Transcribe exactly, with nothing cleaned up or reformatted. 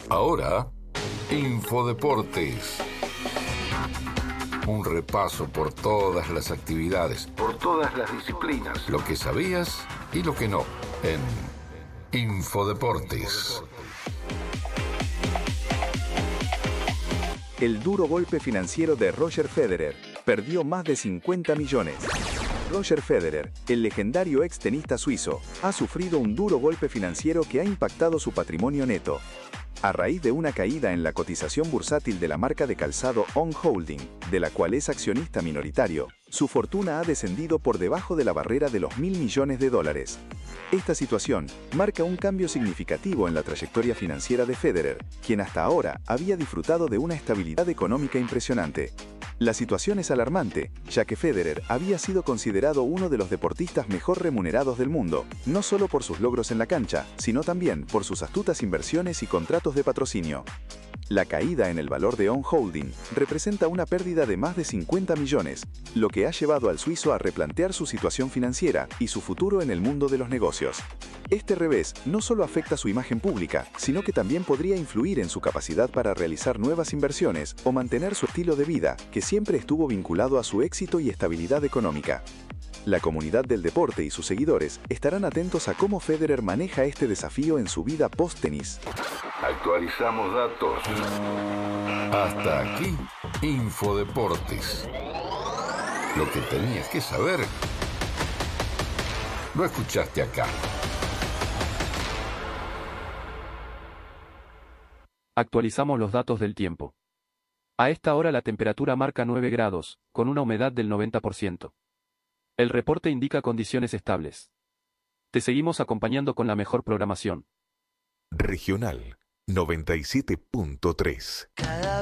Ahora, Infodeportes. Un repaso por todas las actividades, por todas las disciplinas, lo que sabías y lo que no, en Infodeportes. El duro golpe financiero de Roger Federer. Perdió más de cincuenta millones. Roger Federer, el legendario extenista suizo, ha sufrido un duro golpe financiero que ha impactado su patrimonio neto. A raíz de una caída en la cotización bursátil de la marca de calzado On Holding, de la cual es accionista minoritario, su fortuna ha descendido por debajo de la barrera de los mil millones de dólares. Esta situación marca un cambio significativo en la trayectoria financiera de Federer, quien hasta ahora había disfrutado de una estabilidad económica impresionante. La situación es alarmante, ya que Federer había sido considerado uno de los deportistas mejor remunerados del mundo, no solo por sus logros en la cancha, sino también por sus astutas inversiones y contratos de patrocinio. La caída en el valor de On Holding representa una pérdida de más de cincuenta millones, lo que ha llevado al suizo a replantear su situación financiera y su futuro en el mundo de los negocios. Este revés no solo afecta su imagen pública, sino que también podría influir en su capacidad para realizar nuevas inversiones o mantener su estilo de vida, que siempre estuvo vinculado a su éxito y estabilidad económica. La comunidad del deporte y sus seguidores estarán atentos a cómo Federer maneja este desafío en su vida post-tenis. Actualizamos datos. Hasta aquí, Infodeportes. Lo que tenías que saber, lo escuchaste acá. Actualizamos los datos del tiempo. A esta hora la temperatura marca nueve grados, con una humedad del noventa por ciento. El reporte indica condiciones estables. Te seguimos acompañando con la mejor programación. Regional noventa y siete punto tres.